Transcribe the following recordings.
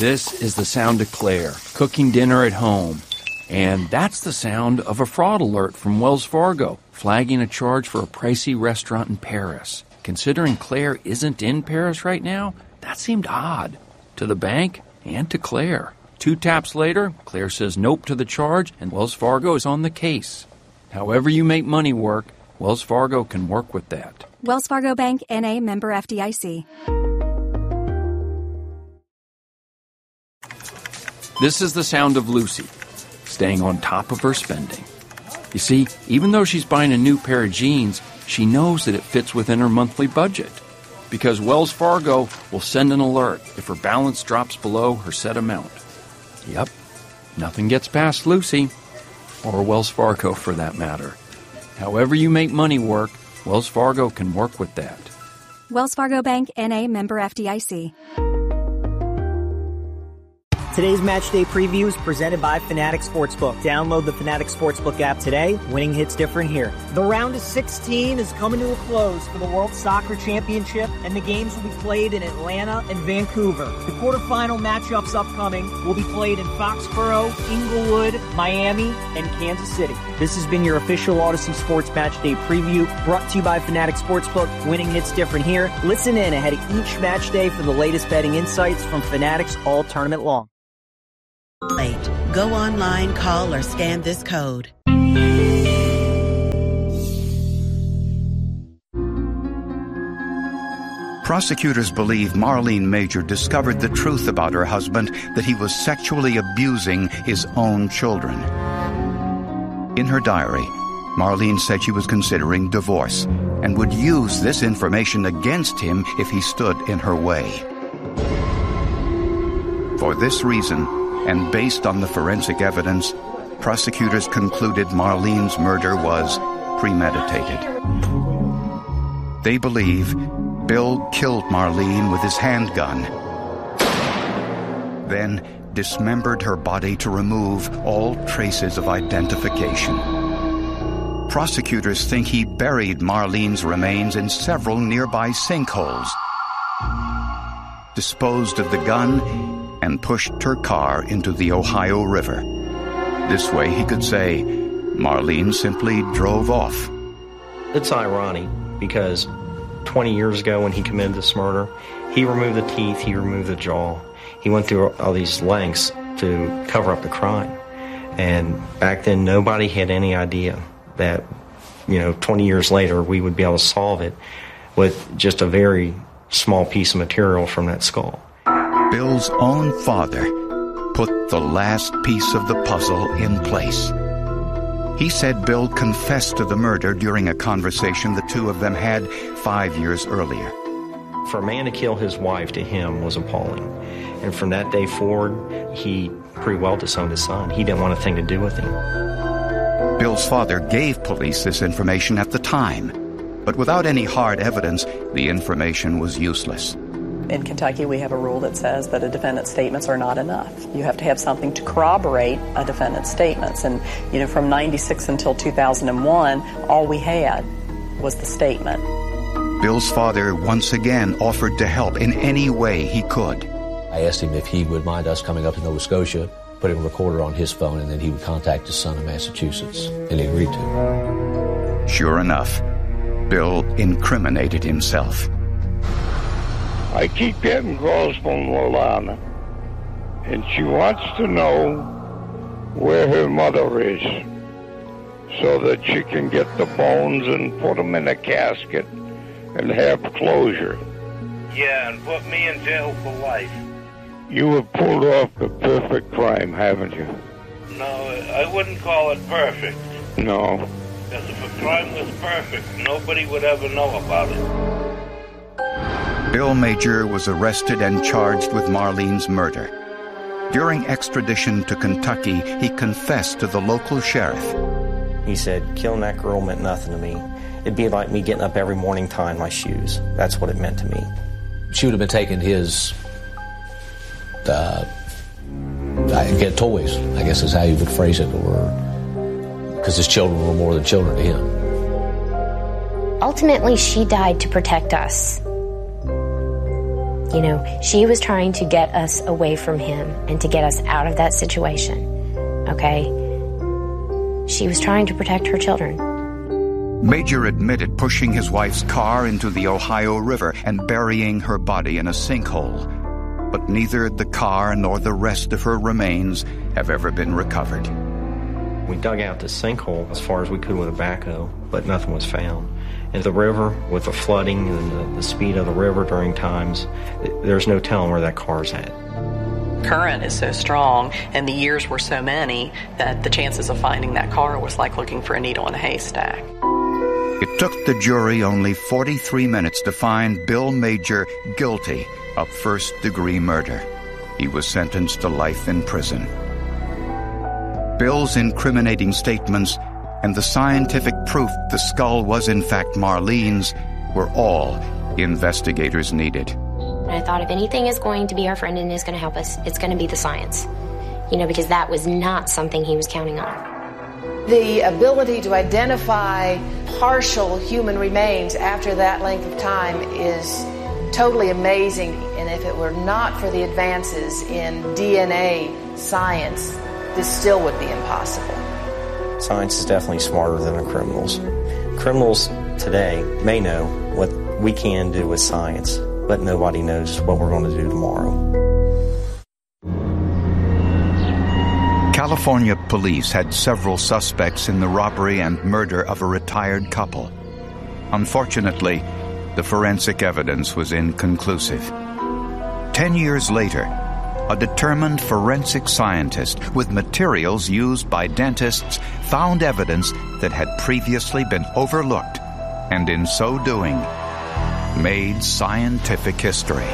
This is the sound of Claire, cooking dinner at home. And that's the sound of a fraud alert from Wells Fargo, flagging a charge for a pricey restaurant in Paris. Considering Claire isn't in Paris right now, that seemed odd. To the bank and to Claire. 2 taps later, Claire says nope to the charge, and Wells Fargo is on the case. However you make money work, Wells Fargo can work with that. Wells Fargo Bank, N.A., member FDIC. This is the sound of Lucy, staying on top of her spending. You see, even though she's buying a new pair of jeans, she knows that it fits within her monthly budget. Because Wells Fargo will send an alert if her balance drops below her set amount. Yep, nothing gets past Lucy, or Wells Fargo for that matter. However you make money work, Wells Fargo can work with that. Wells Fargo Bank, N.A., member FDIC. Today's Match Day Preview is presented by Fanatics Sportsbook. Download the Fanatics Sportsbook app today. Winning hits different here. The round of 16 is coming to a close for the World Soccer Championship, and the games will be played in Atlanta and Vancouver. The quarterfinal matchups upcoming will be played in Foxborough, Inglewood, Miami, and Kansas City. This has been your official Odyssey Sports Match Day Preview, brought to you by Fanatics Sportsbook. Winning hits different here. Listen in ahead of each match day for the latest betting insights from Fanatics all tournament long. Go online, call, or scan this code. Prosecutors believe Marlene Major discovered the truth about her husband, that he was sexually abusing his own children. In her diary, Marlene said she was considering divorce and would use this information against him if he stood in her way. For this reason, and based on the forensic evidence, prosecutors concluded Marlene's murder was premeditated. They believe Bill killed Marlene with his handgun, then dismembered her body to remove all traces of identification. Prosecutors think he buried Marlene's remains in several nearby sinkholes, disposed of the gun, and pushed her car into the Ohio River. This way he could say Marlene simply drove off. It's ironic because 20 years ago when he committed this murder, he removed the teeth, he removed the jaw. He went through all these lengths to cover up the crime. And back then nobody had any idea that, 20 years later we would be able to solve it with just a very small piece of material from that skull. Bill's own father put the last piece of the puzzle in place. He said Bill confessed to the murder during a conversation the two of them had 5 years earlier. For a man to kill his wife, to him, was appalling. And from that day forward, he pretty well disowned his son. He didn't want a thing to do with him. Bill's father gave police this information at the time, but without any hard evidence, the information was useless. In Kentucky, we have a rule that says that a defendant's statements are not enough. You have to have something to corroborate a defendant's statements. And, from 96 until 2001, all we had was the statement. Bill's father once again offered to help in any way he could. I asked him if he would mind us coming up to Nova Scotia, putting a recorder on his phone, and then he would contact his son in Massachusetts, and he agreed to. Sure enough, Bill incriminated himself. I keep getting calls from Lolana, and she wants to know where her mother is so that she can get the bones and put them in a casket and have closure. Yeah, and put me in jail for life. You have pulled off the perfect crime, haven't you? No, I wouldn't call it perfect. No. Because if a crime was perfect, nobody would ever know about it. Bill Major was arrested and charged with Marlene's murder. During extradition to Kentucky, he confessed to the local sheriff. He said, killing that girl meant nothing to me. It'd be like me getting up every morning tying my shoes. That's what it meant to me. She would have been taking his get toys, I guess is how you would phrase it, or because his children were more than children to him. Ultimately, she died to protect us. You know, she was trying to get us away from him and to get us out of that situation, okay? She was trying to protect her children. Major admitted pushing his wife's car into the Ohio River and burying her body in a sinkhole. But neither the car nor the rest of her remains have ever been recovered. We dug out the sinkhole as far as we could with a backhoe, but nothing was found. And the river, with the flooding and the speed of the river during times, there's no telling where that car's at. Current is so strong and the years were so many that the chances of finding that car was like looking for a needle in a haystack. It took the jury only 43 minutes to find Bill Major guilty of first-degree murder. He was sentenced to life in prison. Bill's incriminating statements and the scientific proof the skull was in fact Marlene's were all investigators needed. And I thought if anything is going to be our friend and is going to help us, it's going to be the science. You know, because that was not something he was counting on. The ability to identify partial human remains after that length of time is totally amazing. And if it were not for the advances in DNA science, this still would be impossible. Science is definitely smarter than the criminals. Criminals today may know what we can do with science, but nobody knows what we're going to do tomorrow. California police had several suspects in the robbery and murder of a retired couple. Unfortunately, the forensic evidence was inconclusive. 10 years later, a determined forensic scientist with materials used by dentists found evidence that had previously been overlooked, and in so doing, made scientific history.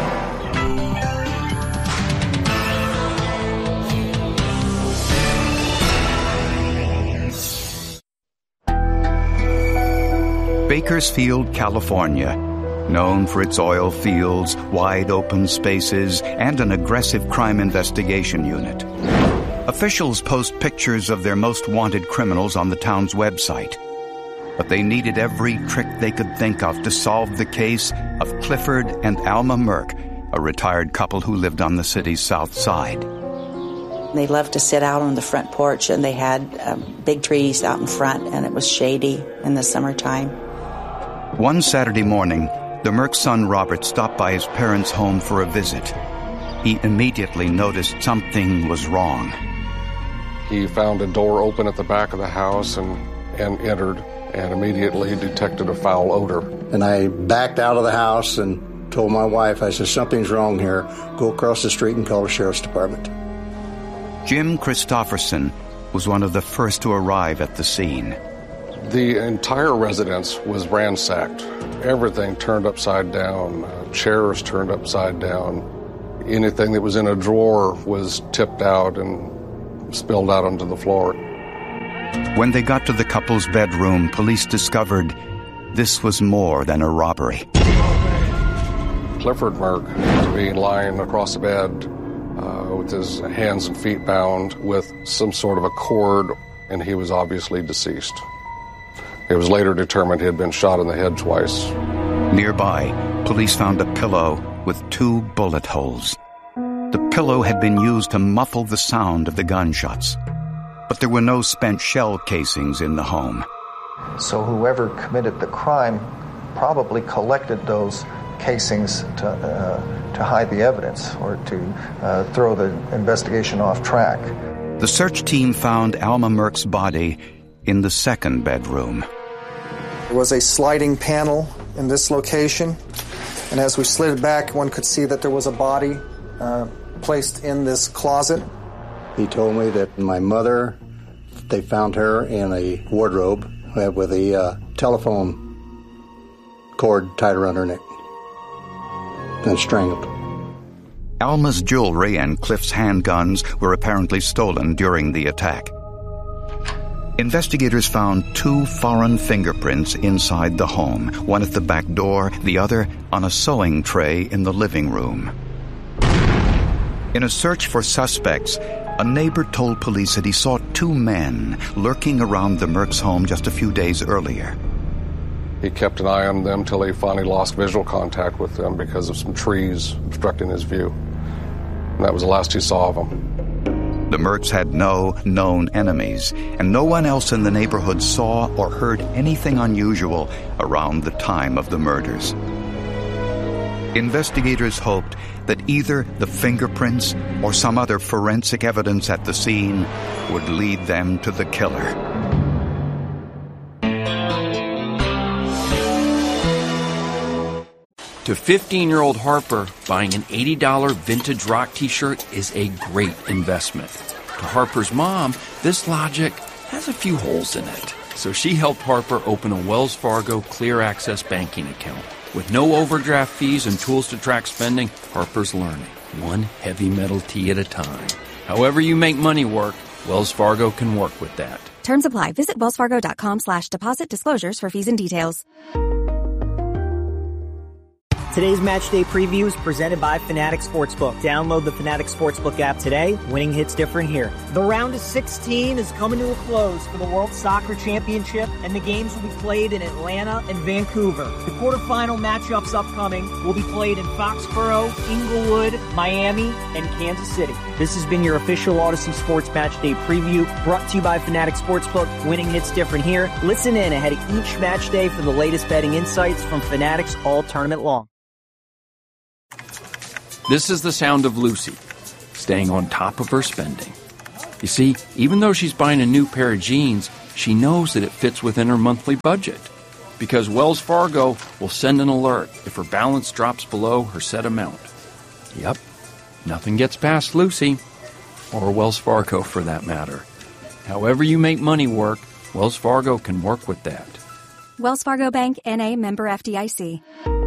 Bakersfield, California, known for its oil fields, wide open spaces, and an aggressive crime investigation unit. Officials post pictures of their most wanted criminals on the town's website. But they needed every trick they could think of to solve the case of Clifford and Alma Merck, a retired couple who lived on the city's south side. They loved to sit out on the front porch, and they had big trees out in front, and it was shady in the summertime. One Saturday morning, the Merck son Robert stopped by his parents' home for a visit. He immediately noticed something was wrong. He found a door open at the back of the house and entered, and immediately detected a foul odor. And I backed out of the house and told my wife, I said, something's wrong here. Go across the street and call the sheriff's department. Jim Christopherson was one of the first to arrive at the scene. The entire residence was ransacked. Everything turned upside down, chairs turned upside down. Anything that was in a drawer was tipped out and spilled out onto the floor. When they got to the couple's bedroom, police discovered this was more than a robbery. Clifford Merck was being lying across the bed with his hands and feet bound with some sort of a cord, and he was obviously deceased. It was later determined he had been shot in the head twice. Nearby, police found a pillow with 2 bullet holes. The pillow had been used to muffle the sound of the gunshots, but there were no spent shell casings in the home. So whoever committed the crime probably collected those casings to hide the evidence or to throw the investigation off track. The search team found Alma Merck's body in the second bedroom. There was a sliding panel in this location, and as we slid it back, one could see that there was a body placed in this closet. He told me that my mother, they found her in a wardrobe with a telephone cord tied around her neck and strangled. Alma's jewelry and Cliff's handguns were apparently stolen during the attack. Investigators found 2 foreign fingerprints inside the home, one at the back door, the other on a sewing tray in the living room. In a search for suspects, a neighbor told police that he saw 2 men lurking around the Merck's home just a few days earlier. He kept an eye on them till he finally lost visual contact with them because of some trees obstructing his view. And that was the last he saw of them. The Mertz had no known enemies, and no one else in the neighborhood saw or heard anything unusual around the time of the murders. Investigators hoped that either the fingerprints or some other forensic evidence at the scene would lead them to the killer. To 15-year-old Harper, buying an $80 vintage rock t-shirt is a great investment. To Harper's mom, this logic has a few holes in it. So she helped Harper open a Wells Fargo Clear Access banking account. With no overdraft fees and tools to track spending, Harper's learning, one heavy metal tea at a time. However you make money work, Wells Fargo can work with that. Terms apply. Visit wellsfargo.com/deposit disclosures for fees and details. Today's Matchday Preview is presented by Fanatics Sportsbook. Download the Fanatics Sportsbook app today. Winning hits different here. The round of 16 is coming to a close for the World Soccer Championship, and the games will be played in Atlanta and Vancouver. The quarterfinal matchups upcoming will be played in Foxborough, Inglewood, Miami, and Kansas City. This has been your official Odyssey Sports Matchday Preview, brought to you by Fanatics Sportsbook. Winning hits different here. Listen in ahead of each matchday for the latest betting insights from Fanatics all tournament long. This is the sound of Lucy, staying on top of her spending. You see, even though she's buying a new pair of jeans, she knows that it fits within her monthly budget. Because Wells Fargo will send an alert if her balance drops below her set amount. Yep, nothing gets past Lucy, or Wells Fargo for that matter. However you make money work, Wells Fargo can work with that. Wells Fargo Bank, N.A., member FDIC.